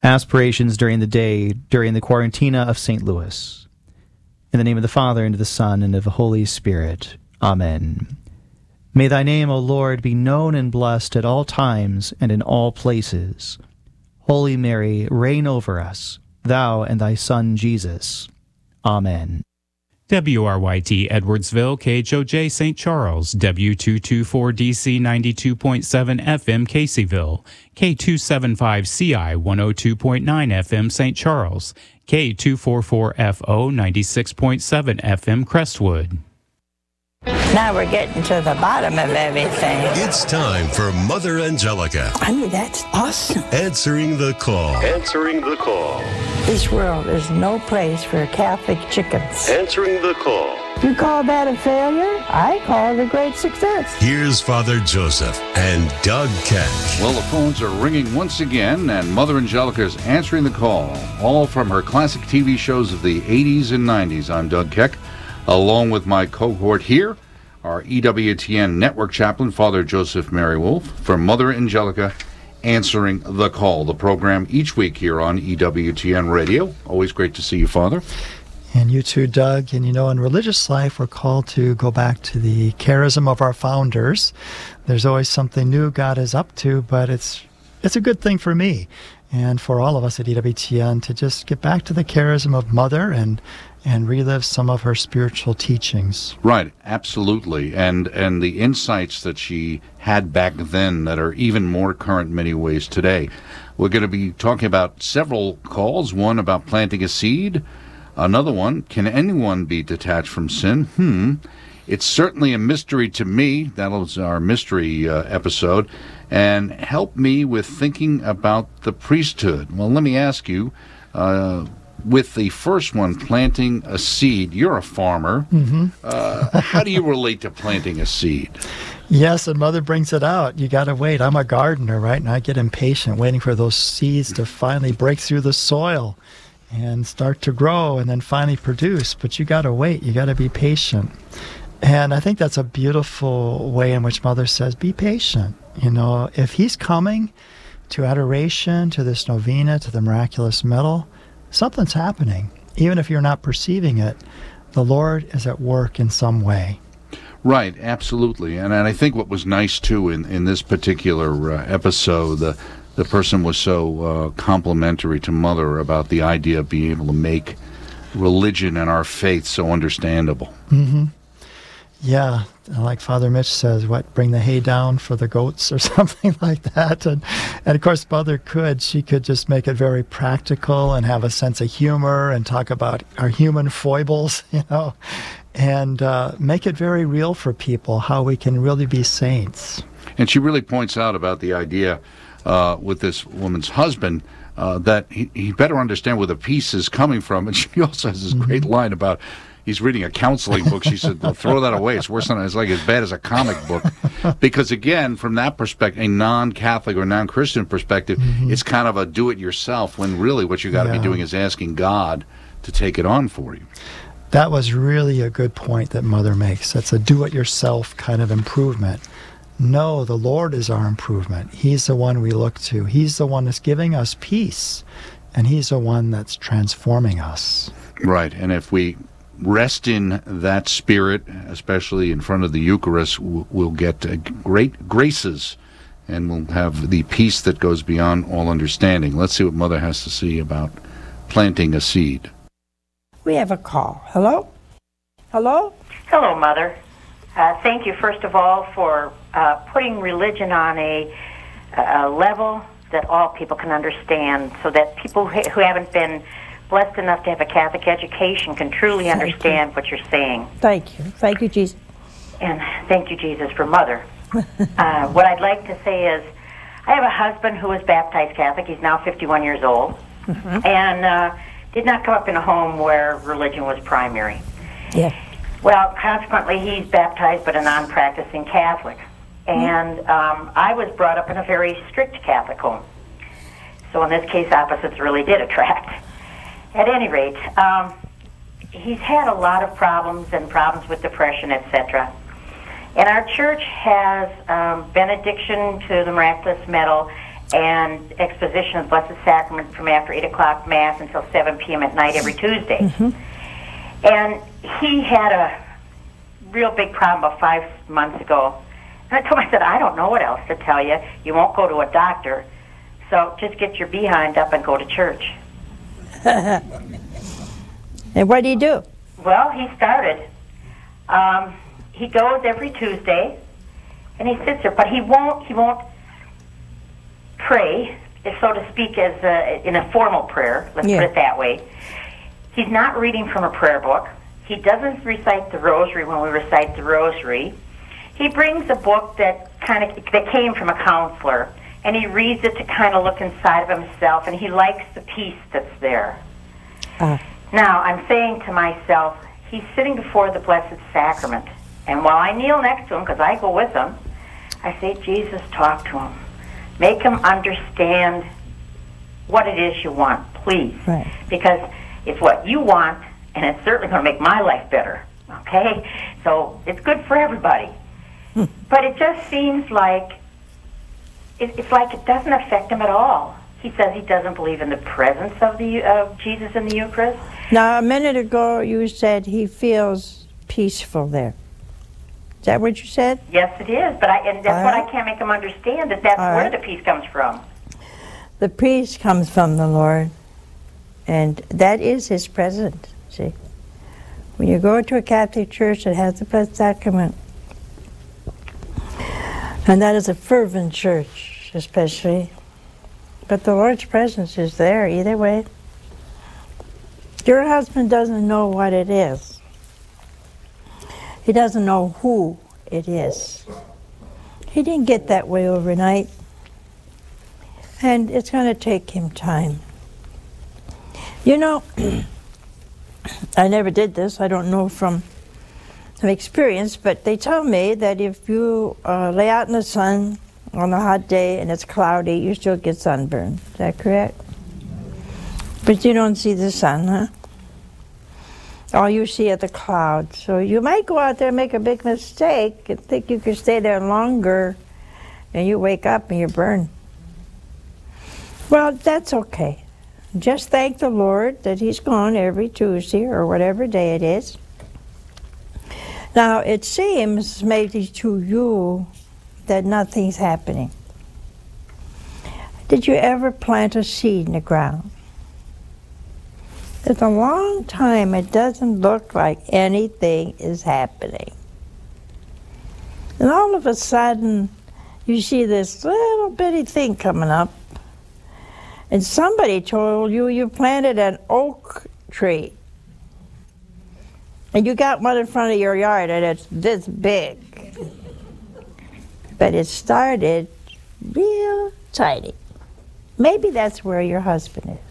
Aspirations during the day, during the Quarantina of St. Louis. In the name of the Father, and of the Son, and of the Holy Spirit. Amen. May thy name, O Lord, be known and blessed at all times and in all places. Holy Mary, reign over us, thou and thy Son Jesus. Amen. WRYT Edwardsville, KHOJ St. Charles, W224DC 92.7 FM Caseyville, K275CI 102.9 FM St. Charles, K244FO 96.7 FM Crestwood. Now we're getting to the bottom of everything. It's time for Mother Angelica. I mean, that's awesome. Answering the call. Answering the call. This world is no place for Catholic chickens. Answering the call. You call that a failure? I call it a great success. Here's Father Joseph and Doug Keck. Well, the phones are ringing once again, and Mother Angelica is answering the call, all from her classic TV shows of the 80s and 90s. I'm Doug Keck, along with my cohort here, our EWTN network chaplain, Father Joseph Marywolf, from Mother Angelica, answering the call, the program each week here on EWTN Radio. Always great to see you, Father. And you too, Doug. And you know, in religious life, we're called to go back to the charism of our founders. There's always something new God is up to, but it's a good thing for me and for all of us at EWTN to just get back to the charism of Mother and relive some of her spiritual teachings. Right, absolutely. And the insights that she had back then that are even more current in many ways today. We're going to be talking about several calls, one about planting a seed, another one, can anyone be detached from sin? It's certainly a mystery to me. That was our mystery episode. And help me with thinking about the priesthood. Well, let me ask you, with the first one, planting a seed, you're a farmer. How do you relate to planting a seed? Yes, and Mother brings it out. You got to wait. I'm a gardener, right? And I get impatient waiting for those seeds to finally break through the soil and start to grow and then finally produce. But you got to wait. You got to be patient. And I think that's a beautiful way in which Mother says, be patient. You know, if he's coming to adoration, to this novena, to the miraculous medal, something's happening. Even if you're not perceiving it, the Lord is at work in some way. Right, absolutely. And I think what was nice, too, in this particular episode, the person was so complimentary to Mother about the idea of being able to make religion and our faith so understandable. Yeah, like Father Mitch says, bring the hay down for the goats or something like that. And of course, Mother she could just make it very practical and have a sense of humor and talk about our human foibles, you know, and make it very real for people, how we can really be saints. And she really points out about the idea with this woman's husband that he better understand where the peace is coming from. And she also has this great line about he's reading a counseling book. She said, well, throw that away. It's worse than, it's like as bad as a comic book. Because again, from that perspective, a non-Catholic or non-Christian perspective, it's kind of a do-it-yourself when really what you got to be doing is asking God to take it on for you. That was really a good point that Mother makes. That's a do-it-yourself kind of improvement. No, the Lord is our improvement. He's the one we look to. He's the one that's giving us peace, and He's the one that's transforming us. Right, and if we rest in that spirit, especially in front of the Eucharist, we'll get great graces, and we'll have the peace that goes beyond all understanding. Let's see what Mother has to say about planting a seed. We have a call. Hello? Hello? Hello, Mother. Thank you, first of all, for putting religion on a level that all people can understand, so that people who haven't been blessed enough to have a Catholic education can truly understand what you're saying. Thank you. Thank you, Jesus. And thank you, Jesus, for Mother. What I'd like to say is, I have a husband who was baptized Catholic. He's now 51 years old, and did not come up in a home where religion was primary. Yeah. Well, consequently, he's baptized but a non-practicing Catholic. And I was brought up in a very strict Catholic home. So in this case, opposites really did attract. At any rate, he's had a lot of problems with depression, etc. And our church has benediction to the miraculous medal and exposition of Blessed Sacrament from after 8 o'clock Mass until 7 p.m. at night every Tuesday. And he had a real big problem about 5 months ago. And I told him, I said, I don't know what else to tell you. You won't go to a doctor, so just get your behind up and go to church. And what do you do? Well, he started. He goes every Tuesday, and he sits there, but he won't pray, so to speak, as in a formal prayer. Let's put it that way. He's not reading from a prayer book. He doesn't recite the rosary when we recite the rosary. He brings a book that came from a counselor, and he reads it to kind of look inside of himself, and he likes the peace that's there. Now, I'm saying to myself, he's sitting before the Blessed Sacrament, and while I kneel next to him, because I go with him, I say, Jesus, talk to him. Make him understand what it is you want, please. Right. Because it's what you want, and it's certainly going to make my life better, okay? So it's good for everybody. But it just seems like it's like it doesn't affect him at all. He says he doesn't believe in the presence of Jesus in the Eucharist. Now, a minute ago you said he feels peaceful there. Is that what you said? Yes, it is. But that's what I can't make him understand, that's where the peace comes from. The peace comes from the Lord, and that is his presence, see? When you go to a Catholic church that has the Blessed Sacrament, and that is a fervent church, especially, but the Lord's presence is there either way. Your husband doesn't know what it is. He doesn't know who it is. He didn't get that way overnight. And it's going to take him time. You know, I never did this. I don't know from experience, but they tell me that if you lay out in the sun on a hot day and it's cloudy, you still get sunburned. Is that correct? But you don't see the sun, huh? All you see are the clouds. So you might go out there and make a big mistake and think you could stay there longer, and you wake up and you're burned. Well, that's okay. Just thank the Lord that he's gone every Tuesday or whatever day it is. Now, it seems maybe to you that nothing's happening. Did you ever plant a seed in the ground? It's a long time it doesn't look like anything is happening. And all of a sudden, you see this little bitty thing coming up, and somebody told you you planted an oak tree. And you got one in front of your yard, and it's this big. But it started real tiny. Maybe that's where your husband is.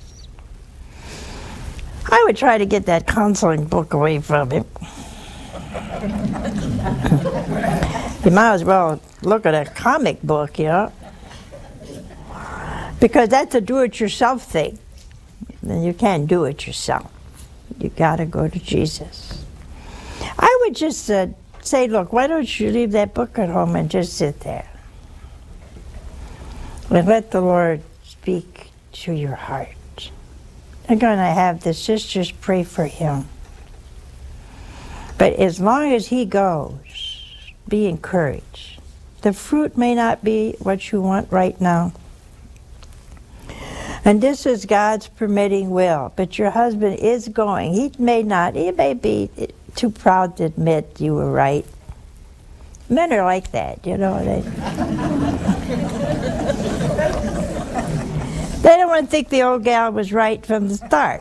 I would try to get that counseling book away from him. You might as well look at a comic book, you know? Because that's a do-it-yourself thing. And you can't do it yourself. You gotta go to Jesus. I would just say, look, why don't you leave that book at home and just sit there? And let the Lord speak to your heart. I'm going to have the sisters pray for him. But as long as he goes, be encouraged. The fruit may not be what you want right now. And this is God's permitting will. But your husband is going. He may be too proud to admit you were right. Men are like that, you know. They don't want to think the old gal was right from the start.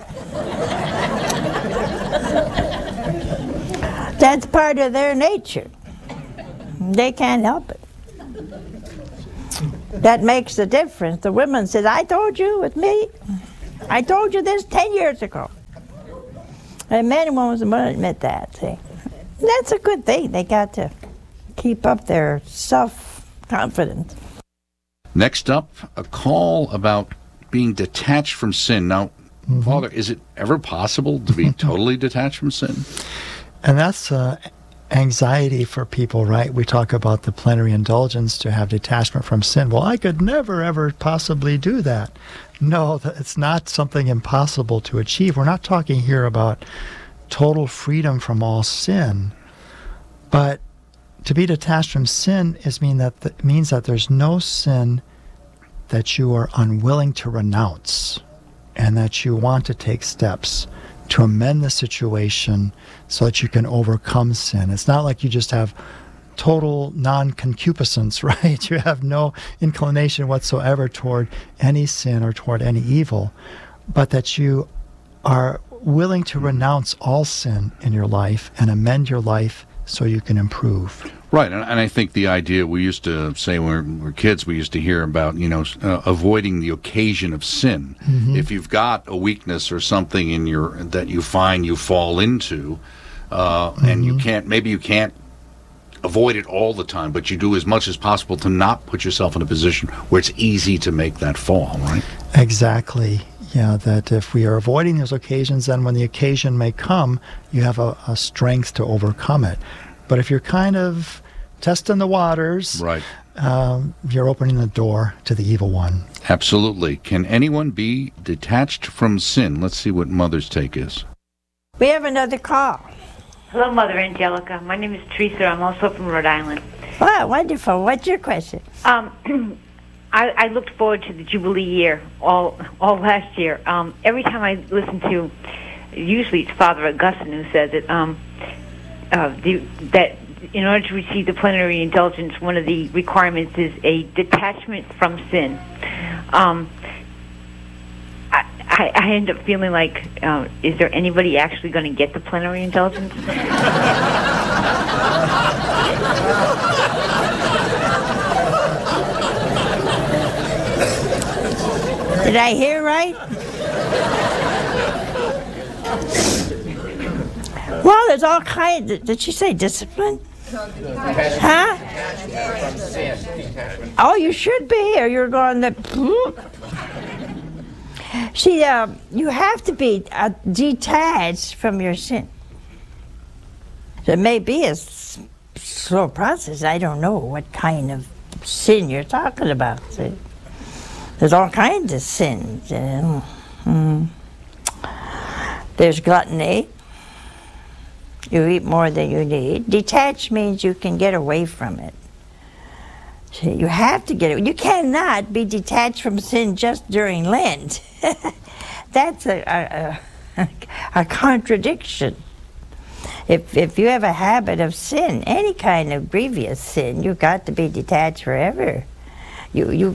That's part of their nature. They can't help it. That makes the difference. The woman says, I told you with me. I told you this 10 years ago. And men won't admit that. See? That's a good thing. They got to keep up their self-confidence. Next up, a call about being detached from sin. Now, Father, is it ever possible to be totally detached from sin? And that's anxiety for people, right? We talk about the plenary indulgence to have detachment from sin. Well, I could never, ever possibly do that. No, it's not something impossible to achieve. We're not talking here about total freedom from all sin. But to be detached from sin means that there's no sin that you are unwilling to renounce and that you want to take steps to amend the situation so that you can overcome sin. It's not like you just have total non-concupiscence, right? You have no inclination whatsoever toward any sin or toward any evil, but that you are willing to renounce all sin in your life and amend your life so you can improve. Right, and I think the idea we used to say when we were kids, we used to hear about, avoiding the occasion of sin. Mm-hmm. If you've got a weakness or something in that you find you fall into, and you can't avoid it all the time, but you do as much as possible to not put yourself in a position where it's easy to make that fall, right? Exactly. Yeah, that if we are avoiding those occasions, then when the occasion may come, you have a strength to overcome it. But if you're kind of testing the waters, right, you're opening the door to the evil one. Absolutely. Can anyone be detached from sin? Let's see what Mother's take is. We have another call. Hello, Mother Angelica. My name is Teresa. I'm also from Rhode Island. Wow, wonderful. What's your question? I looked forward to the Jubilee year all last year. Every time I listen to, usually it's Father Augustine who says it, that in order to receive the plenary indulgence, one of the requirements is a detachment from sin. I end up feeling like, is there anybody actually going to get the plenary indulgence? Did I hear right? Well, there's all kinds. Did she say discipline? Huh? Oh, you should be, or you're going to... See, you have to be detached from your sin. It may be a slow process. I don't know what kind of sin you're talking about. See? There's all kinds of sins. There's gluttony. You eat more than you need. Detached means you can get away from it. So you have to get it. You cannot be detached from sin just during Lent. That's a contradiction. If you have a habit of sin, any kind of grievous sin, you've got to be detached forever. You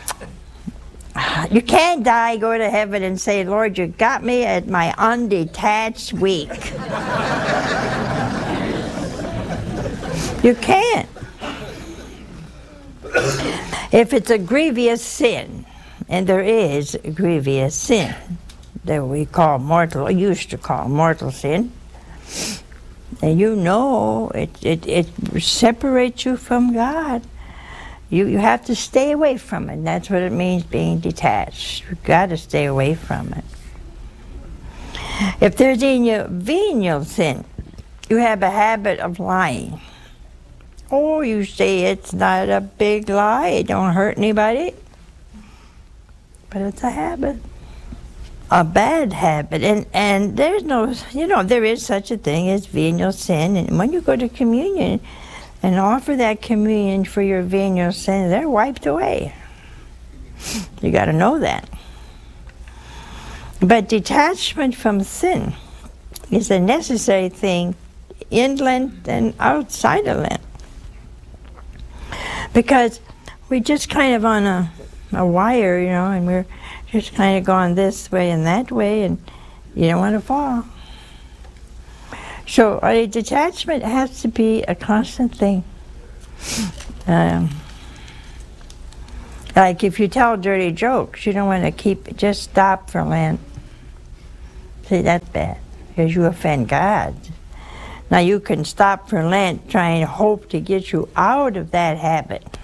can't die, go to heaven, and say, Lord, you got me at my undetached week. You can't. If it's a grievous sin, and there is a grievous sin that we call mortal, used to call mortal sin, and you know it separates you from God. You have to stay away from it. And that's what it means being detached. You've got to stay away from it. If there's any venial sin, you have a habit of lying. Oh, you say it's not a big lie, it don't hurt anybody. But it's a habit. A bad habit. And there's no, there is such a thing as venial sin. And when you go to communion and offer that communion for your venial sin, they're wiped away. You got to know that. But detachment from sin is a necessary thing in Lent and outside of Lent. Because we're just kind of on a wire, and we're just kind of going this way and that way, and you don't want to fall. So a detachment has to be a constant thing. Like if you tell dirty jokes, you don't want to just stop for Lent. See, that's bad, because you offend God. Now you can stop for Lent, trying to hope to get you out of that habit.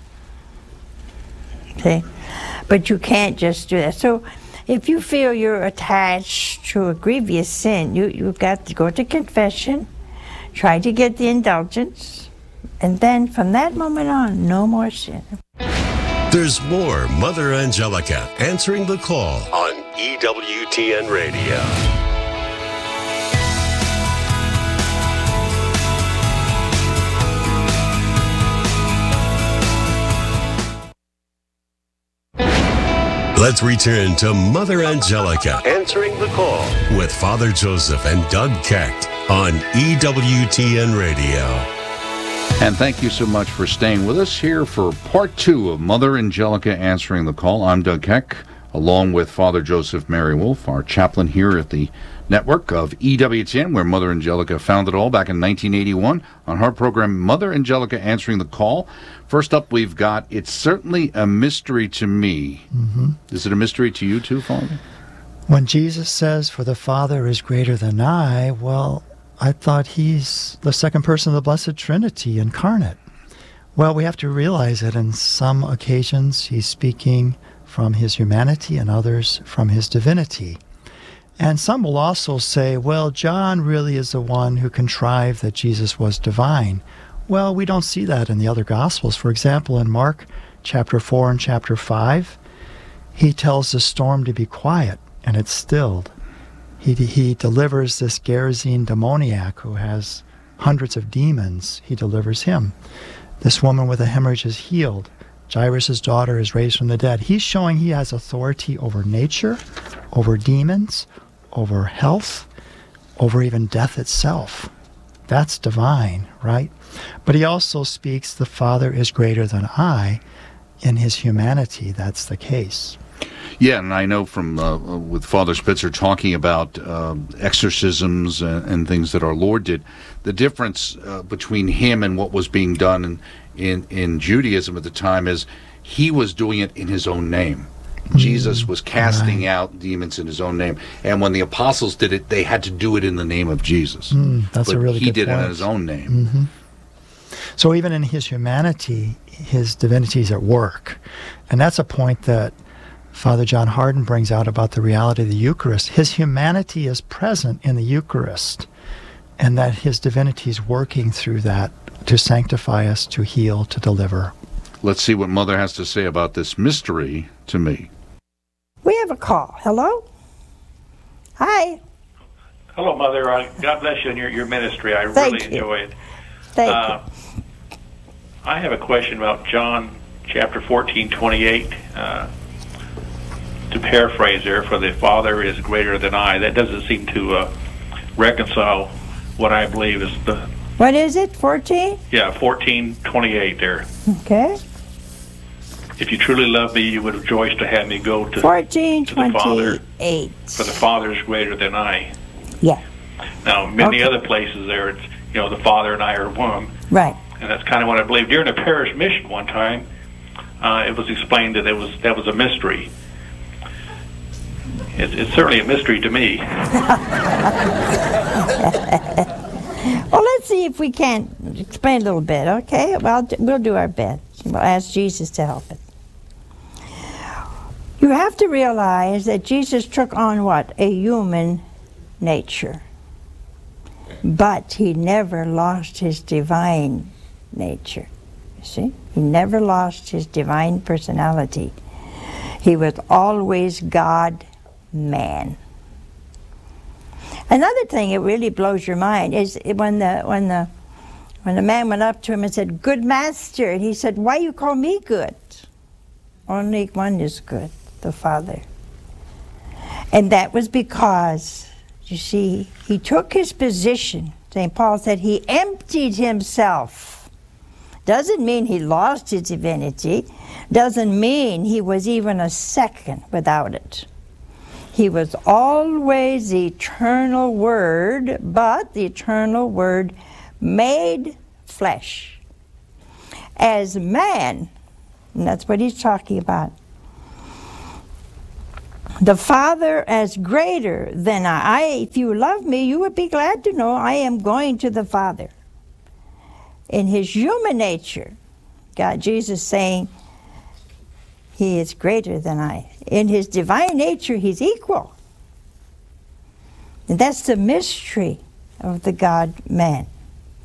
See? But you can't just do that. So if you feel you're attached to a grievous sin, you've got to go to confession, try to get the indulgence, and then from that moment on, no more sin. There's more Mother Angelica answering the call on EWTN Radio. Let's return to Mother Angelica answering the call with Father Joseph and Doug Keck on EWTN Radio. And thank you so much for staying with us here for part 2 of Mother Angelica Answering the Call. I'm Doug Keck, along with Father Joseph Mary Wolf, our chaplain here at the network of EWTN, where Mother Angelica founded all back in 1981 on her program, Mother Angelica Answering the Call. First up, we've got It's Certainly a Mystery to Me. Mm-hmm. Is it a mystery to you too, Father? When Jesus says, "For the Father is greater than I," well, I thought he's the second person of the Blessed Trinity incarnate. Well, we have to realize that in some occasions he's speaking from his humanity and others from his divinity. And some will also say, well, John really is the one who contrived that Jesus was divine. Well, we don't see that in the other Gospels. For example, in Mark chapter 4 and chapter 5, he tells the storm to be quiet, and it's stilled. He delivers this Gerasene demoniac who has hundreds of demons. He delivers him. This woman with a hemorrhage is healed. Jairus' daughter is raised from the dead. He's showing he has authority over nature, over demons, over health, over even death itself. That's divine, right? But he also speaks, the Father is greater than I. In his humanity, that's the case. Yeah, and I know from with Father Spitzer talking about exorcisms and things that our Lord did, the difference between him and what was being done in Judaism at the time is he was doing it in his own name. Jesus was casting out demons in his own name. And when the apostles did it, they had to do it in the name of Jesus. That's a really good point. He did it in his own name. Mm-hmm. So even in his humanity, his divinity is at work. And that's a point that Father John Hardin brings out about the reality of the Eucharist. His humanity is present in the Eucharist, and that his divinity is working through that to sanctify us, to heal, to deliver. Let's see what Mother has to say about this mystery to me. We have a call. Hello? Hi. Hello, Mother. God bless you in your ministry. I really enjoy it. Thank you. I have a question about John chapter 14:28. To paraphrase there, for the Father is greater than I. That doesn't seem to reconcile what I believe is the... What is it, 14? Yeah, 14:28 there. Okay. If you truly love me, you would rejoice to have me go to, 14:28. to the Father. For the Father is greater than I. Yeah. Now, many other places there, it's, the Father and I are one. Right. And that's kind of what I believe. During a parish mission one time, it was explained that that was a mystery. It's certainly a mystery to me. Well, let's see if we can explain a little bit, okay? Well, we'll do our best. We'll ask Jesus to help us. You have to realize that Jesus took on what? A human nature. But he never lost his divine nature. You see? He never lost his divine personality. He was always God-man. Another thing that really blows your mind is when the man went up to him and said, "Good master," and he said, "Why you call me good? Only one is good, the Father." And that was because, you see, he took his position. St. Paul said he emptied himself. Doesn't mean he lost his divinity. Doesn't mean he was even a second without it. He was always the eternal Word, but the eternal Word made flesh. As man, and that's what he's talking about. The Father as greater than I. If you love me, you would be glad to know I am going to the Father. In his human nature, God, Jesus saying, he is greater than I. In his divine nature, he's equal. And that's the mystery of the God-man.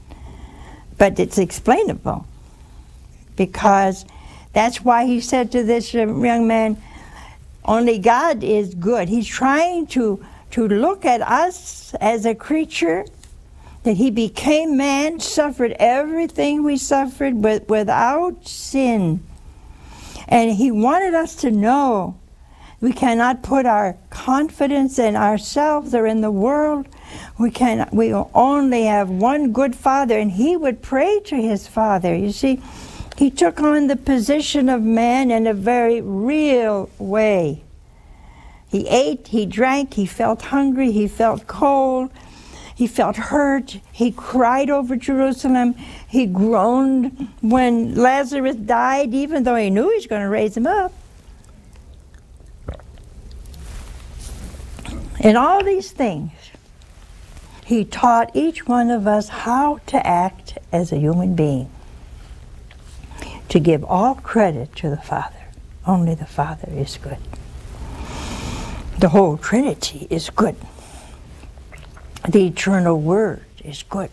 But it's explainable, because that's why he said to this young man, only God is good. He's trying to look at us as a creature, that he became man, suffered everything we suffered, but without sin. And he wanted us to know we cannot put our confidence in ourselves or in the world. We only have one good Father, and he would pray to his Father. You see, he took on the position of man in a very real way. He ate, he drank, he felt hungry, he felt cold, he felt hurt, he cried over Jerusalem, he groaned when Lazarus died, even though he knew he was going to raise him up. In all these things, he taught each one of us how to act as a human being, to give all credit to the Father. Only the Father is good. The whole Trinity is good. The eternal Word is good.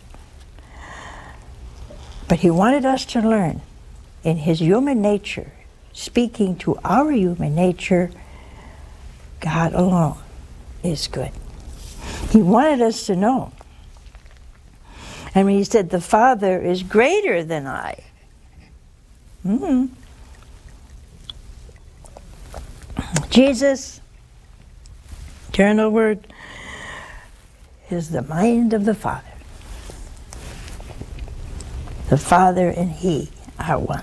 But he wanted us to learn, in his human nature, speaking to our human nature, God alone is good. He wanted us to know. And when he said, the Father is greater than I, Jesus, eternal Word, is the mind of the Father. The Father and he are one.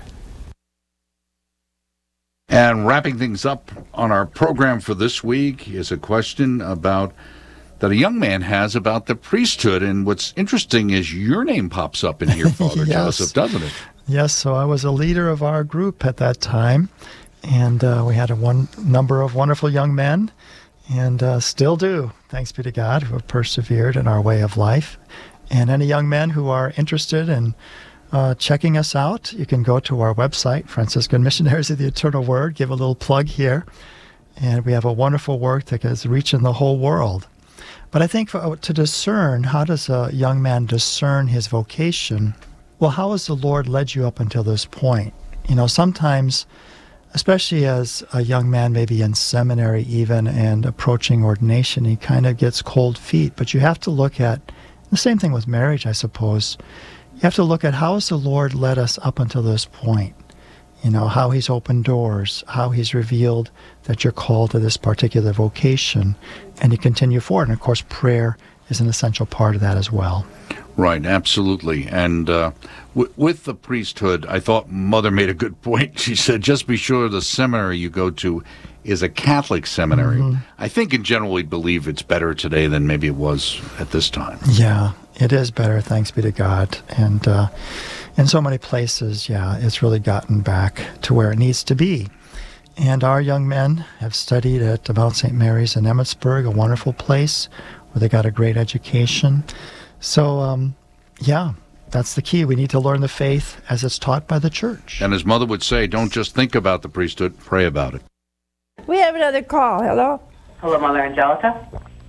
And wrapping things up on our program for this week is a question about that a young man has about the priesthood. And what's interesting is your name pops up in here, Father Yes. Joseph, doesn't it? Yes, so I was a leader of our group at that time, and we had a number of wonderful young men, and still do, thanks be to God, who have persevered in our way of life. And any young men who are interested in checking us out, you can go to our website, Franciscan Missionaries of the Eternal Word, give a little plug here, and we have a wonderful work that is reaching the whole world. But I think to discern, how does a young man discern his vocation? Well, how has the Lord led you up until this point? You know, sometimes, especially as a young man, maybe in seminary even, and approaching ordination, he kind of gets cold feet. But you have to look at, the same thing with marriage, I suppose. You have to look at how has the Lord led us up until this point? You know, how he's opened doors, how he's revealed that you're called to this particular vocation, and you continue forward. And of course, prayer is an essential part of that as well. Right, absolutely. And with the priesthood, I thought Mother made a good point. She said, just be sure the seminary you go to is a Catholic seminary. Mm-hmm. I think in general we believe it's better today than maybe it was at this time. Yeah, it is better, thanks be to God. And in so many places, it's really gotten back to where it needs to be. And our young men have studied at Mount St. Mary's in Emmitsburg, a wonderful place where they got a great education. So, that's the key. We need to learn the faith as it's taught by the Church. And as Mother would say, don't just think about the priesthood, pray about it. We have another call. Hello? Hello, Mother Angelica.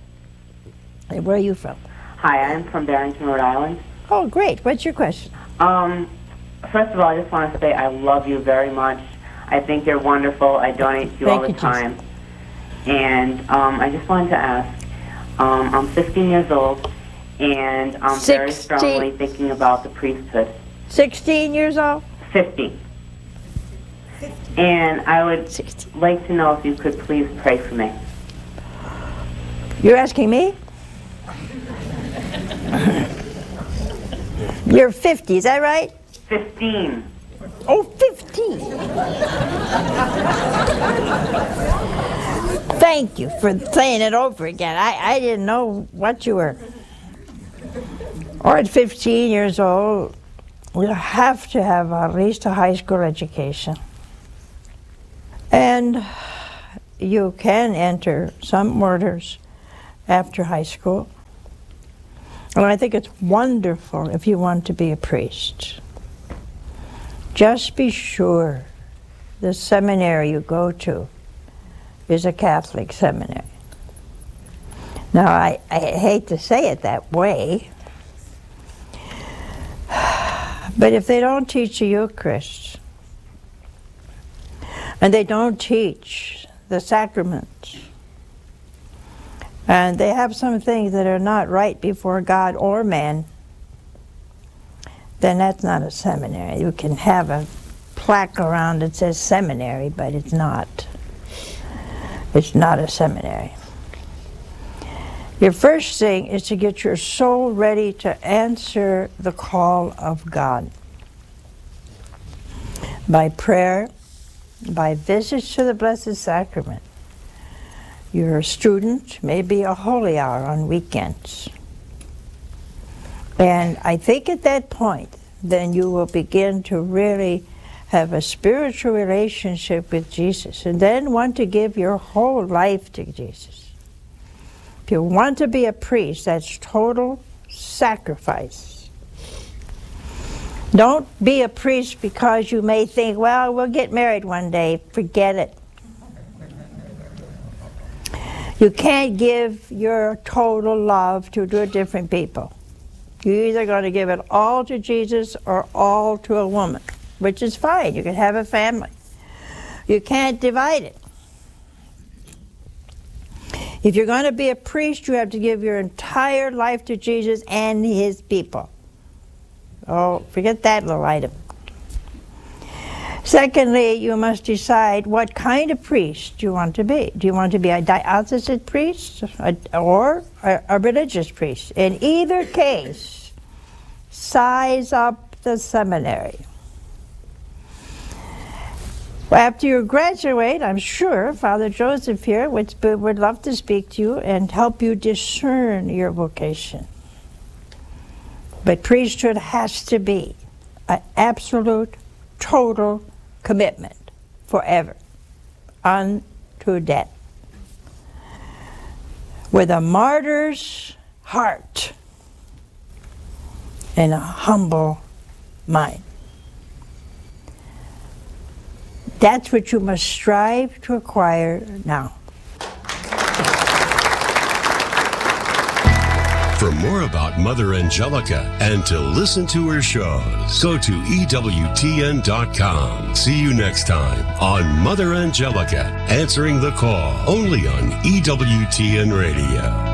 Hey, where are you from? Hi, I'm from Barrington, Rhode Island. Oh, great. What's your question? First of all, I just want to say I love you very much. I think you're wonderful. I donate to you all the time. And I just wanted to ask, I'm 15 years old, and I'm very strongly thinking about the priesthood. 16 years old? 15. And I would like to know if you could please pray for me. You're asking me? You're 50, is that right? 15. Oh, 15. Thank you for saying it over again. I didn't know what you were. Or at 15 years old, you have to have at least a high school education. And you can enter some orders after high school. And I think it's wonderful if you want to be a priest. Just be sure the seminary you go to is a Catholic seminary. Now, I hate to say it that way, But if they don't teach the Eucharist, and they don't teach the sacraments, and they have some things that are not right before God or man, then that's not a seminary. You can have a plaque around that says seminary, but it's not. It's not a seminary. Your first thing is to get your soul ready to answer the call of God by prayer, by visits to the Blessed Sacrament. You're a student, maybe a holy hour on weekends. And I think at that point, then you will begin to really have a spiritual relationship with Jesus, and then want to give your whole life to Jesus. If you want to be a priest, that's total sacrifice. Don't be a priest because you may think, well, we'll get married one day. Forget it. You can't give your total love to two different people. You're either going to give it all to Jesus or all to a woman, which is fine. You can have a family. You can't divide it. If you're going to be a priest, you have to give your entire life to Jesus and his people. Oh, forget that little item. Secondly, you must decide what kind of priest you want to be. Do you want to be a diocesan priest or a religious priest? In either case, size up the seminary. Well, after you graduate, I'm sure Father Joseph here would love to speak to you and help you discern your vocation. But priesthood has to be an absolute, total commitment forever, unto death, with a martyr's heart and a humble mind. That's what you must strive to acquire now. For more about Mother Angelica and to listen to her shows, go to EWTN.com. See you next time on Mother Angelica, Answering the Call, only on EWTN Radio.